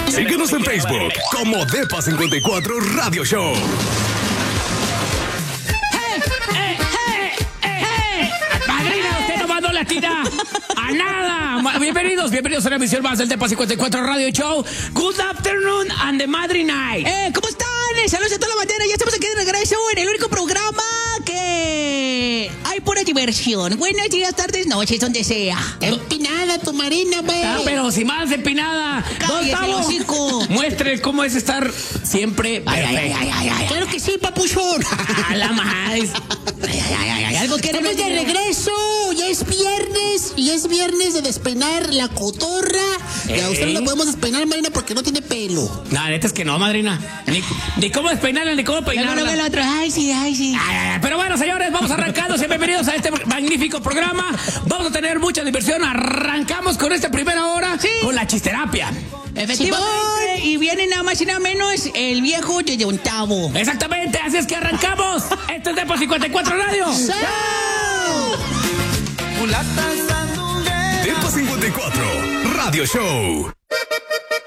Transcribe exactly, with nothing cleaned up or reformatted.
Síguenos en Facebook como Depa cincuenta y cuatro Radio Show. Latina a nada. Bienvenidos, bienvenidos a una emisión más del Depa cincuenta y cuatro Radio Show. Good afternoon and the Madrid Night. Eh, ¿cómo están? Saludos a toda la bandera. Ya estamos aquí de regreso en el único programa que hay pura diversión. Buenos días, tardes, noches, donde sea. Empinada tu marina, güey. Ah, pero si más empinada. ¿Dónde estamos? Muestre cómo es estar siempre. Ay, ay, ay, ay, ay. Claro que sí, papuchón. A la más. Ay, ay, ay, ay, ay. Algo que estamos de regreso. Ya es viernes y es viernes de despeinar la cotorra. Eh. Y a usted no la podemos despeinar, Marina, porque no tiene pelo. No, neta es que no, madrina. Ni, ni cómo despeinarla, ni cómo peinarla. No, no, no, otro. Ay, sí, ay, sí. Ay, ay, ay. Pero bueno, señores, vamos arrancando. Sean bienvenidos a este magnífico programa. Vamos a tener mucha diversión. Arrancamos con esta primera hora, sí, con la chisterapia. Efectivamente. Sí, y viene nada más y nada menos el viejo de Ontavo. Exactamente, así es que arrancamos. Este es Depa cincuenta y cuatro Radio. ¡Sí! Depa cincuenta y cuatro Radio Show.